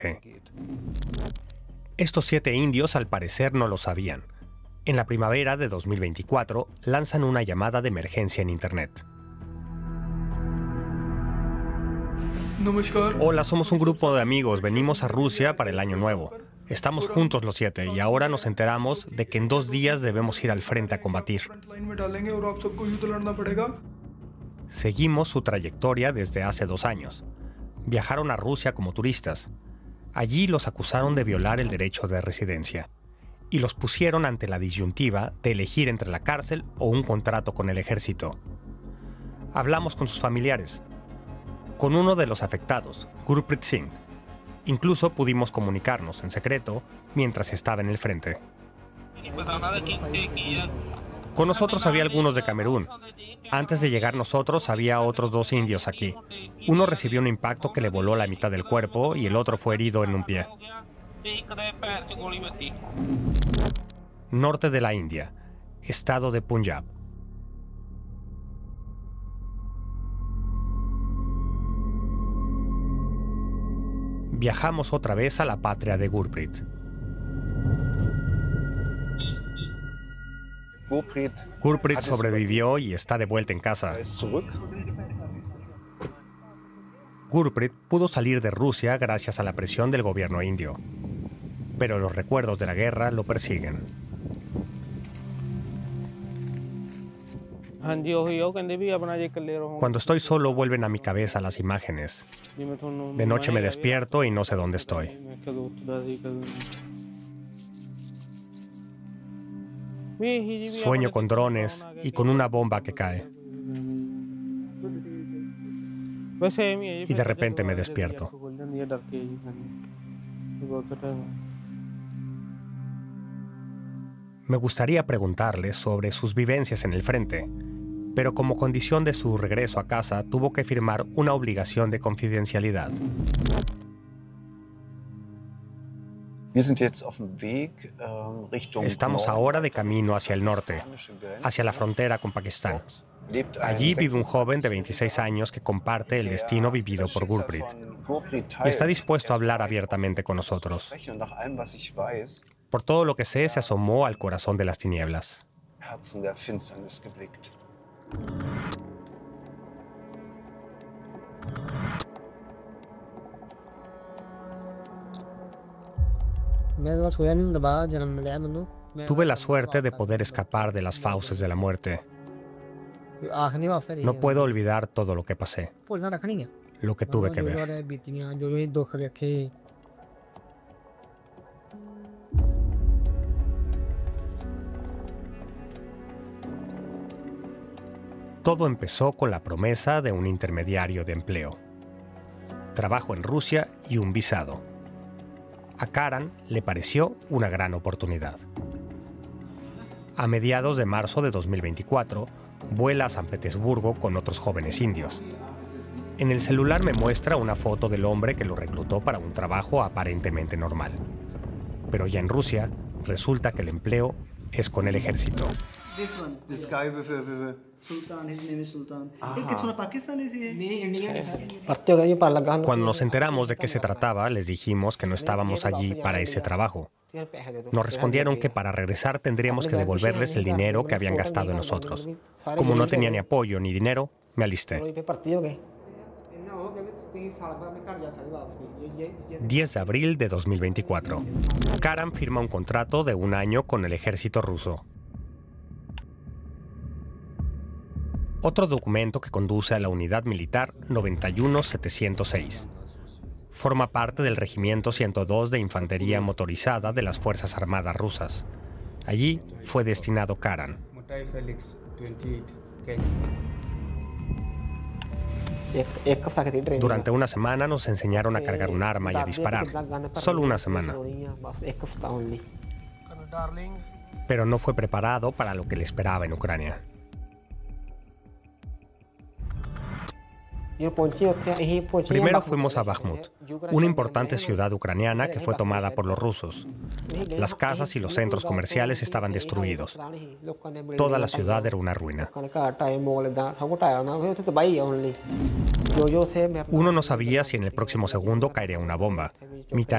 Estos 7 indios al parecer no lo sabían. En la primavera de 2024 lanzan una llamada de emergencia en Internet. Hola, somos un grupo de amigos, venimos a Rusia para el Año Nuevo. Estamos juntos los 7 y ahora nos enteramos de que en 2 días debemos ir al frente a combatir. Seguimos su trayectoria desde hace 2 años. Viajaron a Rusia como turistas. Allí los acusaron de violar el derecho de residencia y los pusieron ante la disyuntiva de elegir entre la cárcel o un contrato con el ejército. Hablamos con sus familiares, con uno de los afectados, Gurpreet Singh. Incluso pudimos comunicarnos en secreto mientras estaba en el frente. Con nosotros había algunos de Camerún. Antes de llegar nosotros había otros 2 indios aquí. Uno recibió un impacto que le voló la mitad del cuerpo y el otro fue herido en un pie. Norte de la India, estado de Punjab. Viajamos otra vez a la patria de Gurpreet. Gurpreet sobrevivió y está de vuelta en casa. Gurpreet pudo salir de Rusia gracias a la presión del gobierno indio, pero los recuerdos de la guerra lo persiguen. Cuando estoy solo vuelven a mi cabeza las imágenes. De noche me despierto y no sé dónde estoy. Sueño con drones y con una bomba que cae. Y de repente me despierto. Me gustaría preguntarle sobre sus vivencias en el frente, pero como condición de su regreso a casa tuvo que firmar una obligación de confidencialidad. Estamos ahora de camino hacia el norte, hacia la frontera con Pakistán. Allí vive un joven de 26 años que comparte el destino vivido por Gurpreet y está dispuesto a hablar abiertamente con nosotros. Por todo lo que sé, se asomó al corazón de las tinieblas. Tuve la suerte de poder escapar de las fauces de la muerte. No puedo olvidar todo lo que pasé, lo que tuve que ver. Todo empezó con la promesa de un intermediario de empleo, trabajo en Rusia y un visado. A Karan le pareció una gran oportunidad. A mediados de marzo de 2024, vuela a San Petersburgo con otros jóvenes indios. En el celular me muestra una foto del hombre que lo reclutó para un trabajo aparentemente normal. Pero ya en Rusia, resulta que el empleo es con el ejército. Cuando nos enteramos de qué se trataba, les dijimos que no estábamos allí para ese trabajo. Nos respondieron que para regresar tendríamos que devolverles el dinero que habían gastado en nosotros. Como no tenía ni apoyo ni dinero, me alisté. 10 de abril de 2024. Karan firma un contrato de 1 año con el ejército ruso. Otro documento que conduce a la unidad militar 91706. Forma parte del Regimiento 102 de Infantería Motorizada de las Fuerzas Armadas rusas. Allí fue destinado Karan. Durante una semana nos enseñaron a cargar un arma y a disparar. Solo una semana. Pero no fue preparado para lo que le esperaba en Ucrania. Primero fuimos a Bakhmut, una importante ciudad ucraniana que fue tomada por los rusos. Las casas y los centros comerciales estaban destruidos. Toda la ciudad era una ruina. Uno no sabía si en el próximo segundo caería una bomba. Mi tarea